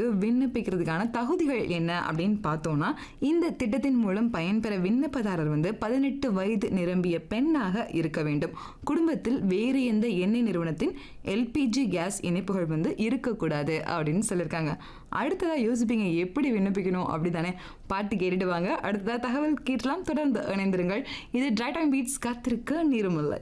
விண்ணப்பிக்கிறதுக்கான தகுதிகள் என்ன அப்படின்னு பார்த்தோம்னா, இந்த திட்டத்தின் மூலம் பயன்பெற விண்ணப்பதாரர் 18 வயது நிரம்பிய பெண்ணாக இருக்க வேண்டும். குடும்பத்தில் வேறு எந்த எண்ணெய் நிறுவனத்தின் எல்பிஜி கேஸ் இணைப்புகள் இருக்கக்கூடாது அப்படின்னு சொல்லியிருக்காங்க. அடுத்ததா யோசிப்பீங்க எப்படி விண்ணப்பிக்கணும் அப்படிதானே? பாட்டு கேட்டுட்டு வாங்க. அடுத்ததா தகவல் கேட்கலாம். தொடர்ந்து இணைந்திருங்கள். இது டிரை டைம் பீட்ஸ். காத்திருக்க நேரமில்லை.